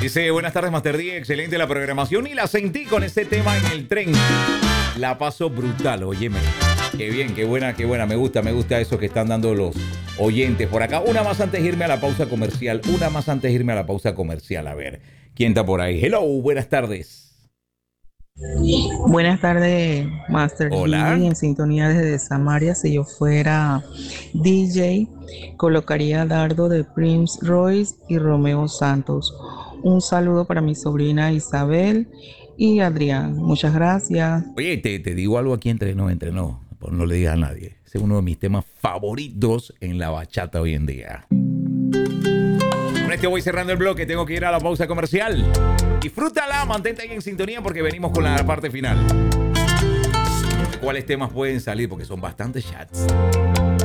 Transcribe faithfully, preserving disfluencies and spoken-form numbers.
Dice, buenas tardes, Master D. Excelente la programación y la sentí con ese tema en el tren. La paso brutal, óyeme. Qué bien, qué buena, qué buena. Me gusta, me gusta eso que están dando los oyentes por acá. Una más antes de irme a la pausa comercial. Una más antes de irme a la pausa comercial. A ver, ¿quién está por ahí? Hello, buenas tardes. Buenas tardes, Master Hola. G. En sintonía desde Samaria. Si yo fuera D J, colocaría Dardo de Prince Royce y Romeo Santos. Un saludo para mi sobrina Isabel y Adrián. Muchas gracias. Oye, te, te digo algo aquí entre no, entre no. Pues no le digas a nadie. Ese es uno de mis temas favoritos en la bachata hoy en día. Con este voy cerrando el bloque. Tengo que ir a la pausa comercial. Disfrútala, mantente ahí en sintonía porque venimos con la parte final. ¿Cuáles temas pueden salir? Porque son bastantes chats.